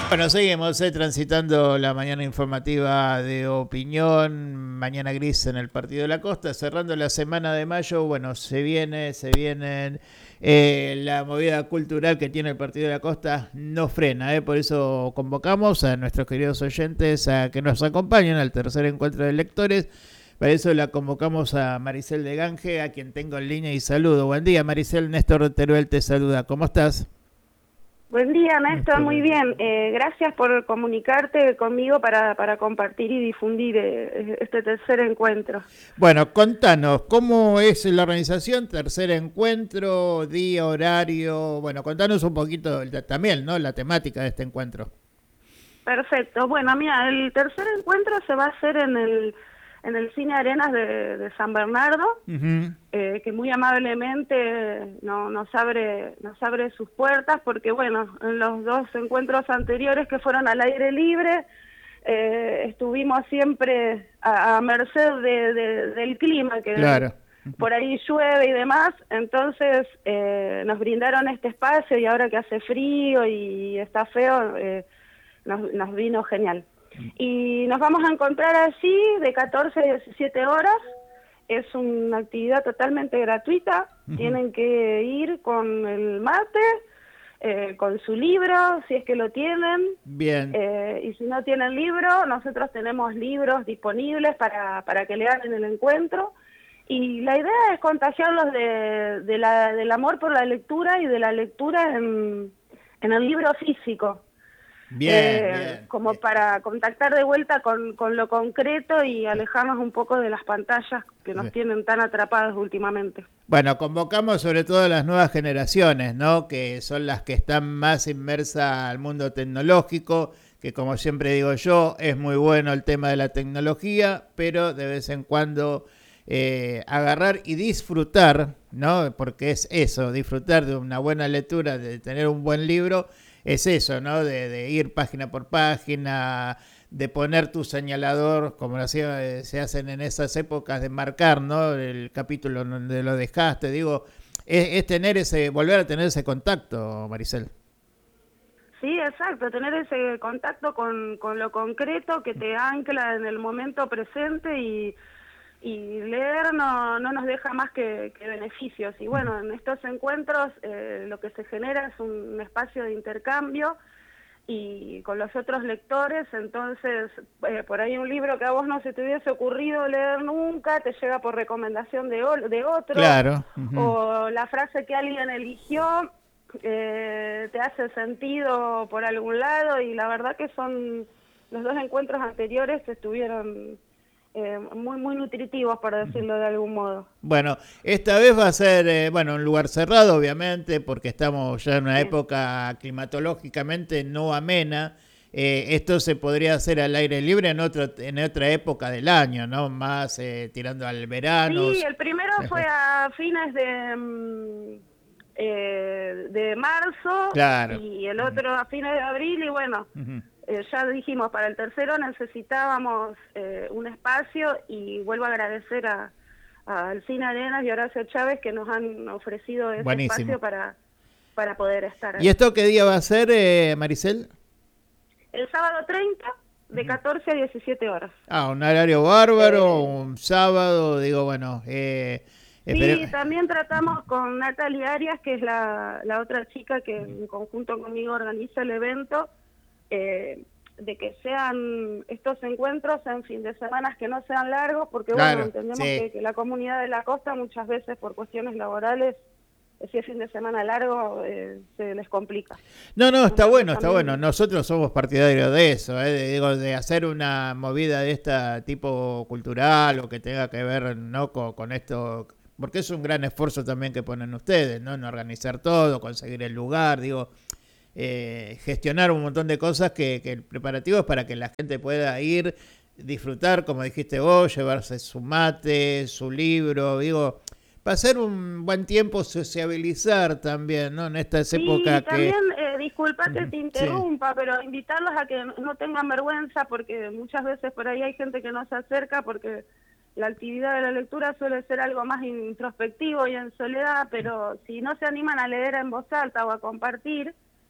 Bueno, seguimos transitando la mañana informativa de opinión, mañana gris en el Partido de la Costa, cerrando la semana de mayo. Bueno, se vienen, la movida cultural que tiene el Partido de la Costa no frena, por eso convocamos a nuestros queridos oyentes a que nos acompañen al tercer encuentro de lectores. Para eso la convocamos a Maricel de Gange, a quien tengo en línea y saludo. Buen día, Maricel. Néstor Teruel te saluda. ¿Cómo estás? Buen día, Néstor, muy bien. Gracias por comunicarte conmigo para compartir y difundir este tercer encuentro. Bueno, contanos, ¿cómo es la organización? Tercer encuentro, día, horario. Bueno, contanos un poquito también, ¿no? La temática de este encuentro. Perfecto. Bueno, mira, el tercer encuentro se va a hacer en el Cine Arenas de San Bernardo, que muy amablemente nos abre sus puertas, porque bueno, en los dos encuentros anteriores que fueron al aire libre, estuvimos siempre a merced del clima, que Claro. por ahí llueve y demás, entonces nos brindaron este espacio, y ahora que hace frío y está feo, nos vino genial. Y nos vamos a encontrar allí de 14 a 17 horas. Es una actividad totalmente gratuita. Tienen que ir con el mate, con su libro, si es que lo tienen. Bien. Y si no tienen libro, nosotros tenemos libros disponibles para que lean en el encuentro. Y la idea es contagiarlos del amor por la lectura y de la lectura en el libro físico. Bien. Como para contactar de vuelta con lo concreto y alejarnos un poco de las pantallas que nos tienen tan atrapados últimamente. Bueno, convocamos sobre todo a las nuevas generaciones, ¿no? Que son las que están más inmersas al mundo tecnológico, que como siempre digo yo, es muy bueno el tema de la tecnología, pero de vez en cuando agarrar y disfrutar, ¿no? Porque es eso, disfrutar de una buena lectura, de tener un buen libro, es eso, ¿no? De ir página por página, de poner tu señalador, como lo hacía, se hacen en esas épocas, de marcar, ¿no? El capítulo donde lo dejaste, digo, es tener volver a tener ese contacto, Maricel. Sí, exacto, tener ese contacto con lo concreto que te ancla en el momento presente, y leer no nos deja más que beneficios. Y bueno, en estos encuentros lo que se genera es un espacio de intercambio y con los otros lectores. Entonces por ahí un libro que a vos no se te hubiese ocurrido leer nunca, te llega por recomendación de otro, Claro. o la frase que alguien eligió te hace sentido por algún lado, y la verdad que son los dos encuentros anteriores que estuvieron muy nutritivos, por decirlo de algún modo. Bueno, esta vez va a ser, bueno, un lugar cerrado, obviamente, porque estamos ya en una Sí. época climatológicamente no amena. Esto se podría hacer al aire libre en otra época del año, ¿no? Más tirando al verano. Sí, el primero fue a fines de marzo, Claro. y el otro a fines de abril, y bueno, ya dijimos, para el tercero necesitábamos un espacio, y vuelvo a agradecer al Cine Arenas y Horacio Chávez, que nos han ofrecido ese Buenísimo. espacio para poder estar ¿Y ahí. esto qué día va a ser, Maricel? El sábado 30 de 14 a 17 horas. Ah, un horario bárbaro, un sábado, digo, bueno, Sí, también tratamos con Natalia Arias, que es la otra chica que en conjunto conmigo organiza el evento, de que sean estos encuentros en fin de semana, que no sean largos, porque claro, bueno, entendemos sí. que la comunidad de la costa muchas veces por cuestiones laborales, si es fin de semana largo, se les complica. No, está Entonces, bueno, está también, bueno. Nosotros somos partidarios de eso, digo, de hacer una movida de este tipo cultural o que tenga que ver, ¿no? Con esto, porque es un gran esfuerzo también que ponen ustedes, ¿no? En organizar todo, conseguir el lugar, digo, gestionar un montón de cosas que el preparativo es para que la gente pueda ir, disfrutar, como dijiste vos, llevarse su mate, su libro, digo, pasar un buen tiempo, sociabilizar también, ¿no? En estas sí, y épocas que... también, disculpa que te Sí, interrumpa, pero invitarlos a que no tengan vergüenza, porque muchas veces por ahí hay gente que no se acerca porque la actividad de la lectura suele ser algo más introspectivo y en soledad, pero si no se animan a leer en voz alta o a compartir,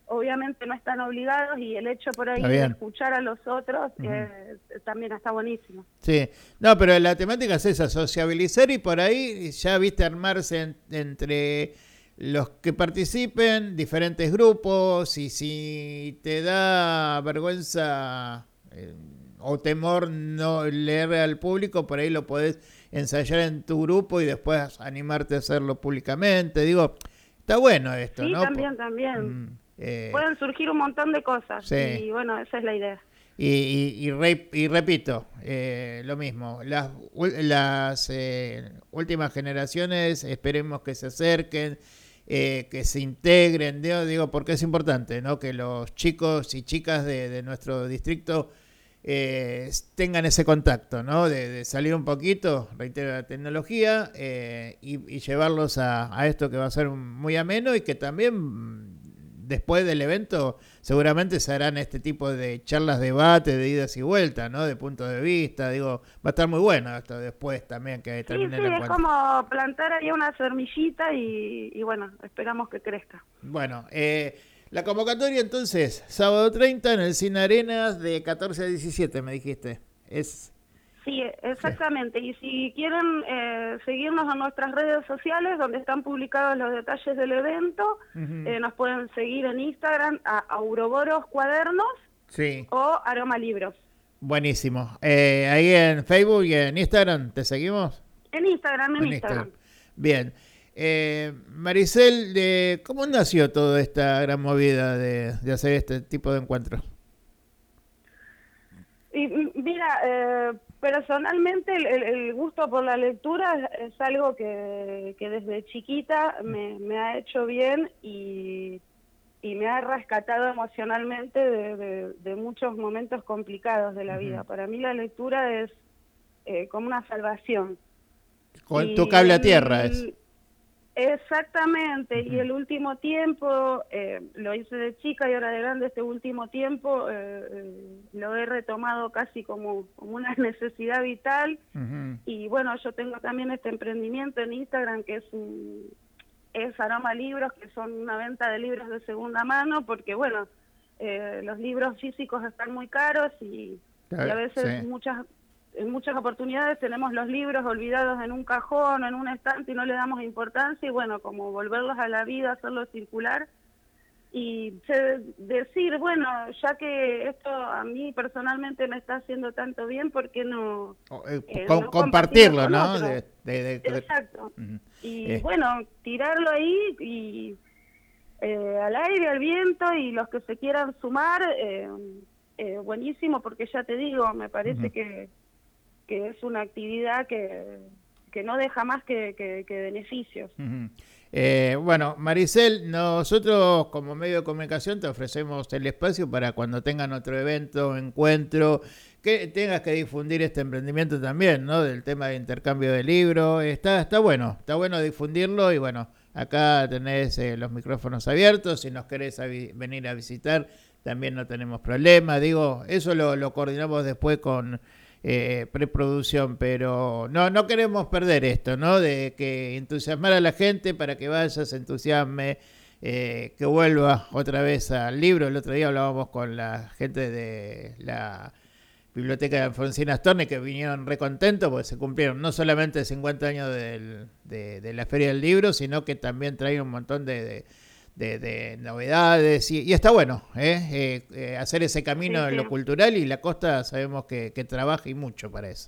obviamente no están obligados y el hecho por ahí Está de bien. escuchar a los otros también está buenísimo. Sí, no, pero la temática es esa, sociabilizar y por ahí ya viste armarse entre los que participen, diferentes grupos, y si te da vergüenza o temor no leer al público, por ahí lo podés ensayar en tu grupo y después animarte a hacerlo públicamente. Digo, está bueno esto, Sí, ¿no? también. Pueden surgir un montón de cosas Sí. y bueno, esa es la idea. Y repito, lo mismo, las últimas generaciones esperemos que se acerquen, que se integren, digo, porque es importante, ¿no? Que los chicos y chicas de nuestro distrito tengan ese contacto, ¿no? De salir un poquito, reitero, la tecnología y llevarlos a esto que va a ser muy ameno y que también después del evento seguramente se harán este tipo de charlas, debate, de idas y vueltas, ¿no? De puntos de vista, digo, va a estar muy bueno esto después también que termine el Sí, encuentro. es como plantar ahí una semillita y bueno, esperamos que crezca. Bueno, la convocatoria entonces, sábado 30 en el Cine Arenas de 14 a 17, me dijiste. Sí, exactamente. Y si quieren seguirnos en nuestras redes sociales, donde están publicados los detalles del evento, nos pueden seguir en Instagram a Auroboros Cuadernos Sí. o Aroma Libros. Buenísimo. Ahí en Facebook y en Instagram, ¿te seguimos? En Instagram. Bien. Maricel, ¿cómo nació toda esta gran movida de hacer este tipo de encuentros? Y mira, personalmente el gusto por la lectura es algo que desde chiquita me ha hecho bien y me ha rescatado emocionalmente de muchos momentos complicados de la vida. Para mí la lectura es como una salvación. Con tu cable a tierra es. Exactamente, y el último tiempo, lo hice de chica y ahora de grande, este último tiempo lo he retomado casi como una necesidad vital. Y bueno, yo tengo también este emprendimiento en Instagram que es Aroma Libros, que son una venta de libros de segunda mano, porque bueno, los libros físicos están muy caros y a veces en muchas oportunidades tenemos los libros olvidados en un cajón o en un estante y no le damos importancia, y bueno, como volverlos a la vida, hacerlos circular y decir, bueno, ya que esto a mí personalmente me está haciendo tanto bien, ¿por qué no, no compartirlo, ¿no? Exacto. Y bueno, tirarlo ahí y al aire, al viento, y los que se quieran sumar, buenísimo, porque ya te digo, me parece que es una actividad que no deja más que beneficios. Bueno, Maricel, nosotros como medio de comunicación te ofrecemos el espacio para cuando tengan otro evento, encuentro, que tengas que difundir este emprendimiento también, ¿no? Del tema de intercambio de libros. Está bueno difundirlo y bueno, acá tenés los micrófonos abiertos. Si nos querés venir a visitar, también no tenemos problema. Digo, eso lo coordinamos después con preproducción, pero no queremos perder esto, ¿no? De que entusiasmar a la gente para que vaya, se entusiasme, que vuelva otra vez al libro. El otro día hablábamos con la gente de la Biblioteca de Alfonsina Storni, que vinieron re contentos porque se cumplieron no solamente 50 años de la Feria del Libro, sino que también trae un montón de novedades y está bueno hacer ese camino en lo cultural, y la Costa sabemos que trabaja y mucho para eso.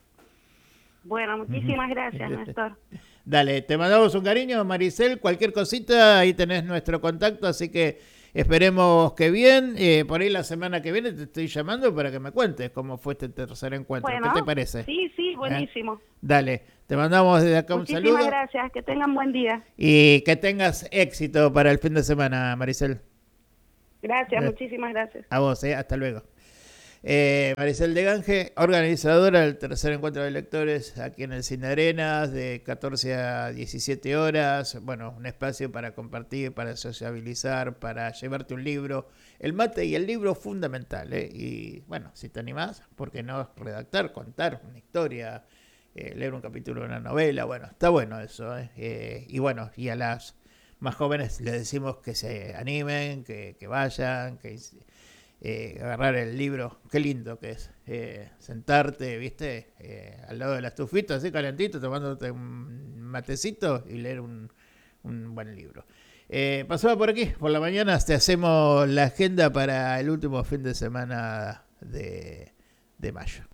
Bueno, muchísimas gracias, Néstor. Dale, te mandamos un cariño, Maricel. Cualquier cosita, ahí tenés nuestro contacto, así que esperemos que bien. Por ahí la semana que viene te estoy llamando para que me cuentes cómo fue este tercer encuentro. Bueno, ¿qué te parece? Sí, buenísimo. Dale, te mandamos desde acá un saludo. Muchísimas gracias, que tengan buen día. Y que tengas éxito para el fin de semana, Maricel. Gracias, muchísimas gracias. A vos, hasta luego. Maricel de Gange, organizadora del tercer encuentro de lectores aquí en el Cine Arenas, de 14 a 17 horas. Bueno, un espacio para compartir, para sociabilizar, para llevarte un libro. El mate y el libro fundamental, y bueno, si te animás, ¿por qué no redactar, contar una historia, leer un capítulo de una novela? Bueno, está bueno eso, y bueno, y a las más jóvenes les decimos que se animen, que vayan, que agarrar el libro. Qué lindo que es sentarte, ¿viste? Al lado de la estufita, así calentito, tomándote un matecito y leer un buen libro. Pasaba por aquí, por la mañana te hacemos la agenda para el último fin de semana de mayo.